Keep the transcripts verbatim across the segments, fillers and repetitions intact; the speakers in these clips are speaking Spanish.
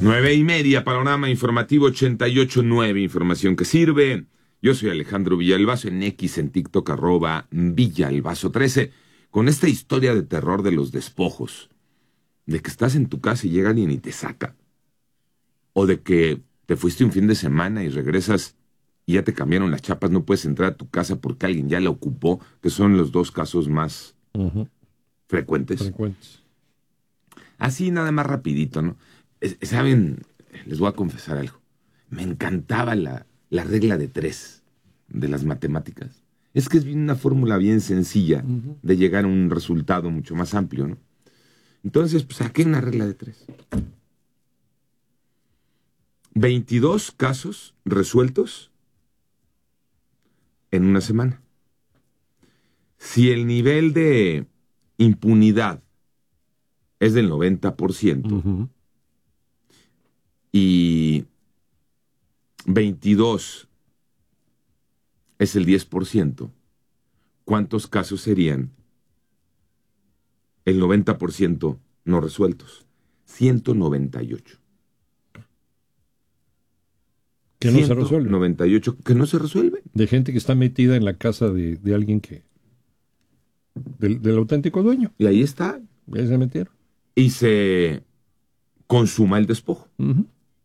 Nueve y media, panorama informativo ochenta y ocho punto nueve, información que sirve. Yo soy Alejandro Villalbazo, en X, en TikTok, arroba Villalbazo trece, con esta historia de terror de los despojos, de que estás en tu casa y llega alguien y te saca, o de que te fuiste un fin de semana y regresas y ya te cambiaron las chapas, no puedes entrar a tu casa porque alguien ya la ocupó, que son los dos casos más uh-huh. frecuentes. frecuentes. Así nada más rapidito, ¿no? Saben, les voy a confesar algo. Me encantaba la, la regla de tres de las matemáticas. Es que es una fórmula bien sencilla uh-huh. de llegar a un resultado mucho más amplio, ¿no? Entonces, pues saqué una regla de tres. veintidós casos resueltos en una semana. Si el nivel de impunidad es del noventa por ciento, uh-huh. y veintidós es el diez por ciento, ¿cuántos casos serían el noventa por ciento no resueltos? ciento noventa y ocho. Que no se resuelve. noventa y ocho que no se resuelve. De gente que está metida en la casa de, de alguien que... Del, del auténtico dueño. Y ahí está. Ahí se metieron. Y se consuma el despojo. Uh-huh.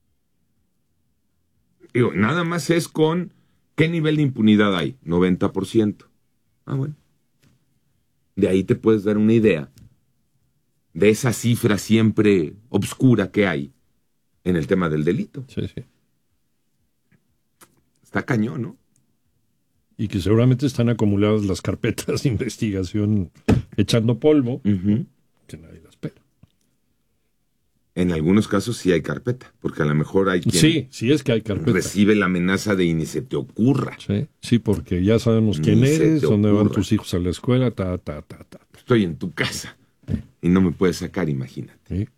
Digo, nada más es con ¿qué nivel de impunidad hay? noventa por ciento. Ah, bueno. De ahí te puedes dar una idea de esa cifra siempre obscura que hay en el tema del delito. Sí, sí. Está cañón, ¿no? Y que seguramente están acumuladas las carpetas de investigación echando polvo, uh-huh. que nadie las pela. En algunos casos sí hay carpeta, porque a lo mejor hay quien sí, sí es que hay carpeta. Recibe la amenaza de y ni se te ocurra. Sí, sí, porque ya sabemos quién ni eres, dónde ocurra. van tus hijos a la escuela, ta, ta, ta, ta. Estoy en tu casa sí. y no me puedes sacar, imagínate. Sí.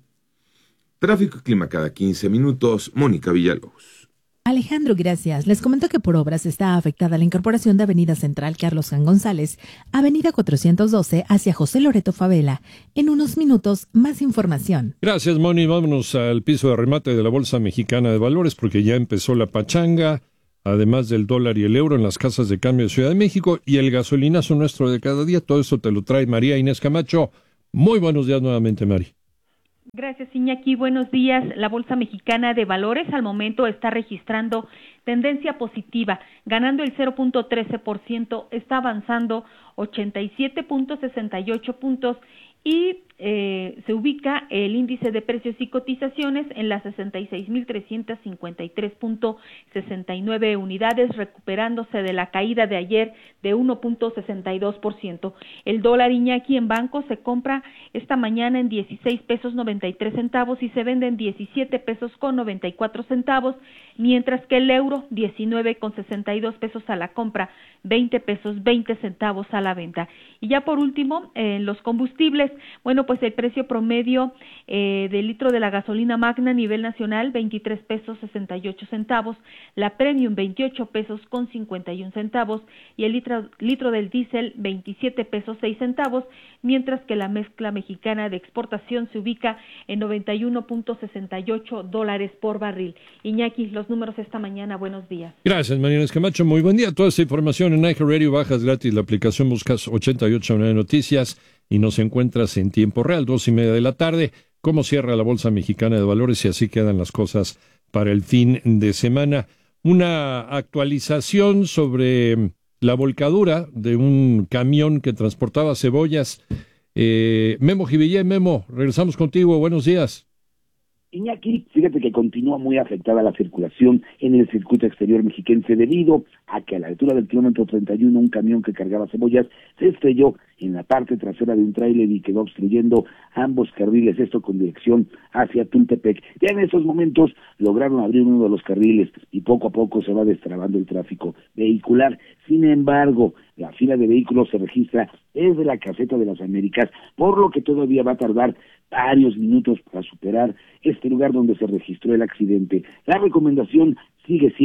Tráfico y clima cada quince minutos. Mónica Villalobos. Alejandro, gracias. Les comento que por obras está afectada la incorporación de Avenida Central Carlos Jan González, Avenida cuatrocientos doce hacia José Loreto Favela. En unos minutos, más información. Gracias, Moni. Vámonos al piso de remate de la Bolsa Mexicana de Valores porque ya empezó la pachanga, además del dólar y el euro en las casas de cambio de Ciudad de México y el gasolinazo nuestro de cada día. Todo esto te lo trae María Inés Camacho. Muy buenos días nuevamente, Mari. Gracias, Iñaki. Buenos días. La Bolsa Mexicana de Valores al momento está registrando tendencia positiva, ganando el cero punto trece por ciento, está avanzando ochenta y siete punto sesenta y ocho puntos y eh, se ubica el índice de precios y cotizaciones en las sesenta y seis mil trescientos cincuenta y tres punto sesenta y nueve unidades, recuperándose de la caída de ayer de uno punto sesenta y dos por ciento. El dólar, Iñaki, en banco se compra esta mañana en dieciséis pesos noventa y tres centavos y se vende en diecisiete pesos con noventa y cuatro centavos, mientras que el euro diecinueve con sesenta y dos pesos a la compra, veinte pesos veinte centavos a la venta. Y ya por último, en los combustibles, bueno, pues el precio promedio eh, del litro de la gasolina magna a nivel nacional, veintitrés pesos sesenta y ocho centavos, la premium veintiocho pesos con cincuenta y un centavos y el litro, litro del diésel veintisiete pesos seis centavos, mientras que la mezcla mexicana de exportación se ubica en noventa y uno punto sesenta y ocho dólares por barril. Iñaki, los números esta mañana, buenos días. Gracias, María Inés Camacho, muy buen día. Toda esta información en iHeartRadio, bajas gratis la aplicación, buscas ochenta y ocho nueve Noticias y nos encuentras en tiempo real, dos y media de la tarde. ¿Cómo cierra la Bolsa Mexicana de Valores? Y así quedan las cosas para el fin de semana. Una actualización sobre la volcadura de un camión que transportaba cebollas. Eh, Memo Jivillé, Memo, regresamos contigo. Buenos días. Iñaki, fíjate que continúa muy afectada la circulación en el circuito exterior mexiquense debido a que a la altura del kilómetro treinta y uno un camión que cargaba cebollas se estrelló en la parte trasera de un tráiler y quedó obstruyendo ambos carriles, esto con dirección hacia Tultepec. Ya en esos momentos lograron abrir uno de los carriles y poco a poco se va destrabando el tráfico vehicular. Sin embargo, la fila de vehículos se registra desde la caseta de las Américas, por lo que todavía va a tardar varios minutos para superar este lugar donde se registró el accidente. La recomendación sigue siendo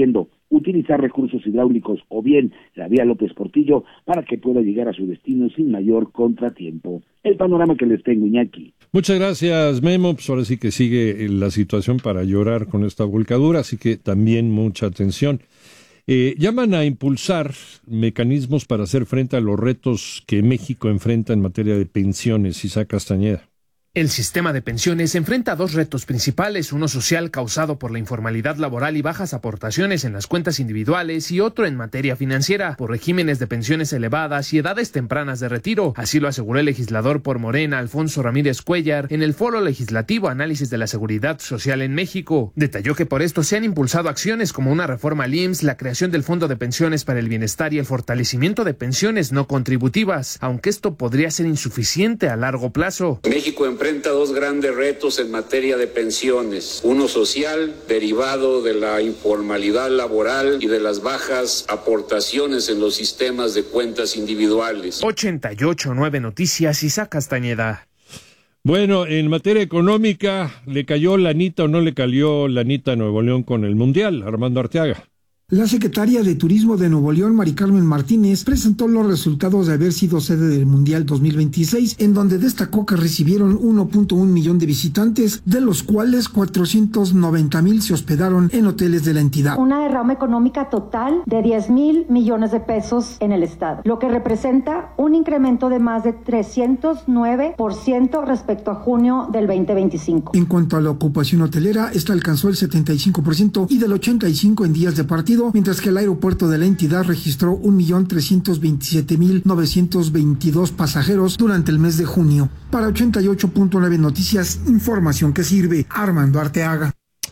utilizar recursos hidráulicos o bien la vía López Portillo para que pueda llegar a su destino sin mayor contratiempo. El panorama que les tengo, Iñaki. Muchas gracias, Memo. Pues ahora sí que sigue la situación para llorar con esta volcadura, así que también mucha atención. Eh, llaman a impulsar mecanismos para hacer frente a los retos que México enfrenta en materia de pensiones. Isaac Castañeda. El sistema de pensiones enfrenta dos retos principales, uno social causado por la informalidad laboral y bajas aportaciones en las cuentas individuales y otro en materia financiera, por regímenes de pensiones elevadas y edades tempranas de retiro. Así lo aseguró el legislador por Morena, Alfonso Ramírez Cuellar, en el Foro Legislativo Análisis de la Seguridad Social en México. Detalló que por esto se han impulsado acciones como una reforma al I M S S, la creación del Fondo de Pensiones para el Bienestar y el fortalecimiento de pensiones no contributivas, aunque esto podría ser insuficiente a largo plazo. México enfrenta dos grandes retos en materia de pensiones, uno social, derivado de la informalidad laboral y de las bajas aportaciones en los sistemas de cuentas individuales. ochenta y ocho punto nueve Noticias, Isaac Castañeda. Bueno, en materia económica, ¿le cayó lanita o no le cayó lanita a Nuevo León con el Mundial? Armando Arteaga. La secretaria de Turismo de Nuevo León, Mari Carmen Martínez, presentó los resultados de haber sido sede del Mundial dos mil veintiséis, en donde destacó que recibieron uno punto uno millón de visitantes, de los cuales cuatrocientos noventa mil se hospedaron en hoteles de la entidad. Una derrama económica total de diez mil millones de pesos en el estado, lo que representa un incremento de más de trescientos nueve por ciento respecto a junio del veinte veinticinco. En cuanto a la ocupación hotelera, esta alcanzó el setenta y cinco por ciento y del ochenta y cinco por ciento en días de partido, mientras que el aeropuerto de la entidad registró un millón trescientos veintisiete mil novecientos veintidós pasajeros durante el mes de junio. Para ochenta y ocho punto nueve Noticias, información que sirve. Armando Arteaga.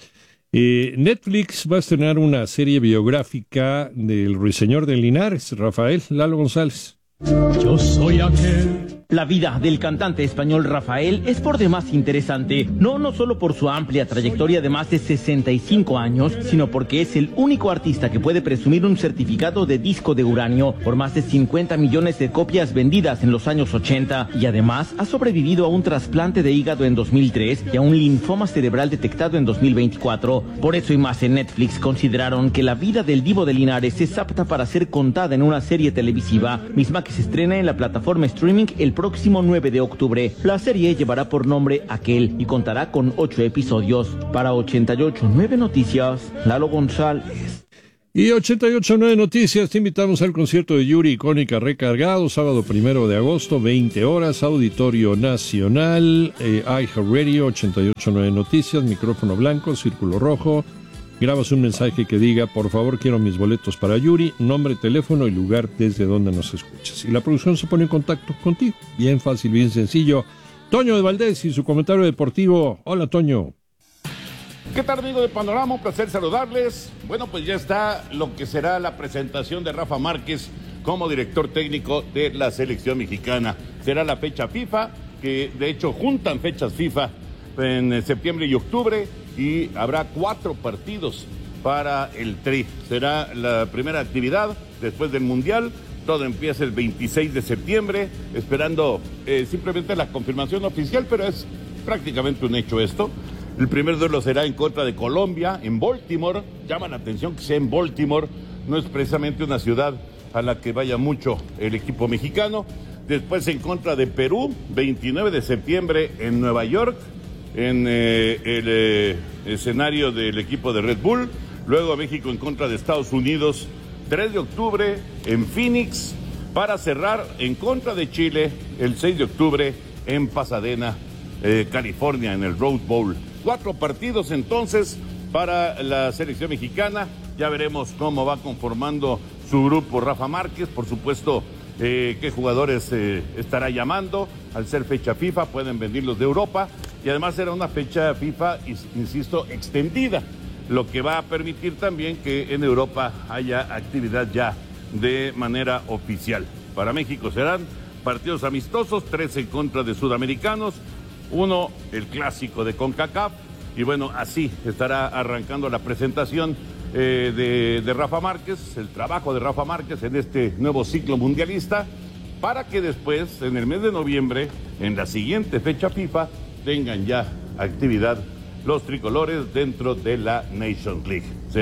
Eh, Netflix va a estrenar una serie biográfica del ruiseñor de Linares, Rafael Lalo González. Yo soy aquel. La vida del cantante español Rafael es por demás interesante, no, no solo por su amplia trayectoria de más de sesenta y cinco años, sino porque es el único artista que puede presumir un certificado de disco de uranio por más de cincuenta millones de copias vendidas en los años ochenta, y además ha sobrevivido a un trasplante de hígado en dos mil tres y a un linfoma cerebral detectado en dos mil veinticuatro. Por eso y más, en Netflix consideraron que la vida del divo de Linares es apta para ser contada en una serie televisiva, misma que se estrena en la plataforma streaming el próximo nueve de octubre. La serie llevará por nombre Aquel y contará con ocho episodios. Para ochenta y ocho punto nueve Noticias, Lalo González. Y ochenta y ocho punto nueve Noticias, te invitamos al concierto de Yuri Icónica Recargado, sábado primero de agosto, veinte horas, Auditorio Nacional, eh, iHeartRadio, ochenta y ocho punto nueve Noticias, micrófono blanco, círculo rojo. Grabas un mensaje que diga, por favor, quiero mis boletos para Yuri, nombre, teléfono y lugar desde donde nos escuchas. Y la producción se pone en contacto contigo. Bien fácil, bien sencillo. Toño de Valdés y su comentario deportivo. Hola, Toño. ¿Qué tal, amigo de Panorama? Un placer saludarles. Bueno, pues ya está lo que será la presentación de Rafa Márquez como director técnico de la selección mexicana. Será la fecha FIFA, que de hecho juntan fechas FIFA en septiembre y octubre, y habrá cuatro partidos para el Tri. Será la primera actividad después del Mundial. Todo empieza el veintiséis de septiembre, esperando eh, simplemente la confirmación oficial, pero es prácticamente un hecho esto. El primer duelo será en contra de Colombia, en Baltimore. Llama la atención que sea en Baltimore, no es precisamente una ciudad a la que vaya mucho el equipo mexicano. Después en contra de Perú, veintinueve de septiembre en Nueva York, en eh, el eh, escenario del equipo de Red Bull. Luego México en contra de Estados Unidos, tres de octubre en Phoenix, para cerrar en contra de Chile el seis de octubre en Pasadena, eh, California, en el Rose Bowl. Cuatro partidos entonces para la selección mexicana. Ya veremos cómo va conformando su grupo Rafa Márquez. Por supuesto, eh, qué jugadores eh, estará llamando. Al ser fecha FIFA pueden venirlos de Europa, y además será una fecha FIFA, insisto, extendida, lo que va a permitir también que en Europa haya actividad ya de manera oficial. Para México serán partidos amistosos, tres en contra de sudamericanos, uno el clásico de CONCACAF, y bueno, así estará arrancando la presentación eh, de, de Rafa Márquez, el trabajo de Rafa Márquez en este nuevo ciclo mundialista, para que después, en el mes de noviembre, en la siguiente fecha FIFA, tengan ya actividad los tricolores dentro de la Nations League. Será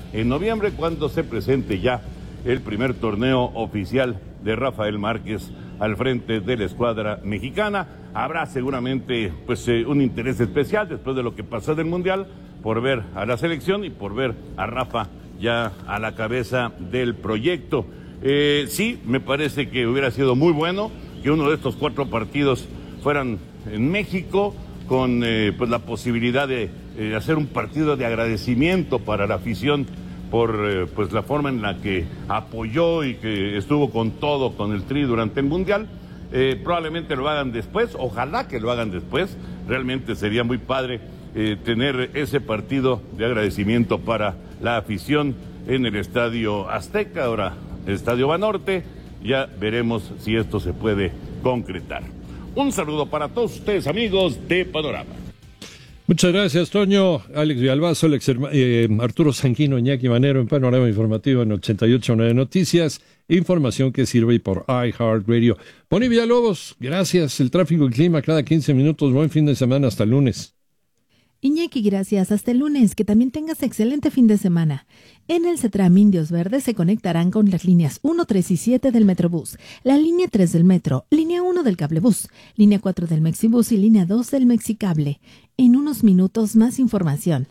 en noviembre, cuando se presente ya el primer torneo oficial de Rafael Márquez al frente de la escuadra mexicana. Habrá seguramente pues eh, un interés especial después de lo que pasó del Mundial por ver a la selección y por ver a Rafa ya a la cabeza del proyecto. Eh, sí, me parece que hubiera sido muy bueno que uno de estos cuatro partidos fueran en México, con eh, pues la posibilidad de eh, hacer un partido de agradecimiento para la afición por eh, pues la forma en la que apoyó y que estuvo con todo con el Tri durante el Mundial. Eh, probablemente lo hagan después, ojalá que lo hagan después. Realmente sería muy padre eh, tener ese partido de agradecimiento para la afición en el Estadio Azteca, ahora el Estadio Banorte. Ya veremos si esto se puede concretar. Un saludo para todos ustedes, amigos de Panorama. Muchas gracias, Toño. Alex Villalbazo, Alex, eh, Arturo Sanguino, Iñaki Manero en Panorama Informativo en ochenta y ocho punto nueve Noticias. Información que sirve por iHeartRadio. Pony Villalobos, gracias. El tráfico y clima cada quince minutos. Buen fin de semana. Hasta el lunes. Iñaki, gracias. Hasta el lunes. Que también tengas excelente fin de semana. En el CETRAM Indios Verdes se conectarán con las líneas uno, tres y siete del Metrobús, la línea tres del Metro, línea uno del Cablebús, línea cuatro del Mexibús y línea dos del Mexicable. En unos minutos más información.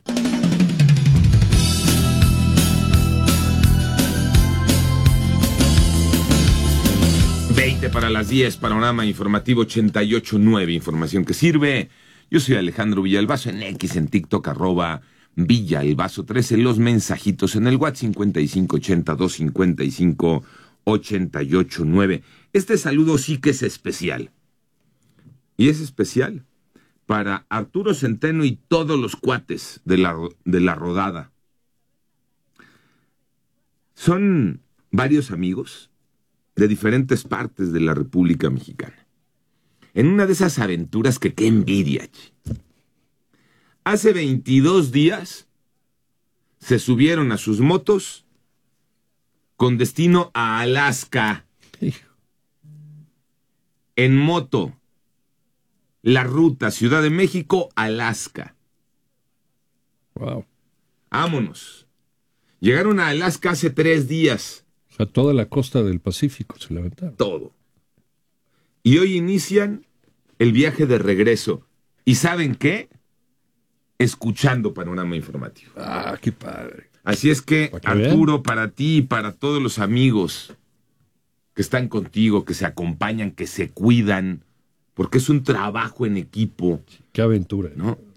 veinte para las diez, Panorama Informativo ochenta y ocho punto nueve, información que sirve. Yo soy Alejandro Villalbazo, en X, en TikTok, arroba Villalbazo trece, los mensajitos en el WhatsApp cincuenta y cinco ochenta, doscientos cincuenta y cinco, ochenta y ocho nueve. Este saludo sí que es especial. Y es especial para Arturo Centeno y todos los cuates de la, de la rodada. Son varios amigos de diferentes partes de la República Mexicana. En una de esas aventuras que qué envidia. Hace veintidós días se subieron a sus motos con destino a Alaska. En moto. La ruta Ciudad de México, Alaska. Wow. Vámonos. Llegaron a Alaska hace tres días. O sea, toda la costa del Pacífico se levantaron. Todo. Y hoy inician el viaje de regreso. ¿Y saben qué? Escuchando Panorama Informativo. Ah, qué padre. Así es que, ¿Para que Arturo, vean? para ti y para todos los amigos que están contigo, que se acompañan, que se cuidan, porque es un trabajo en equipo. Qué aventura. ¿No?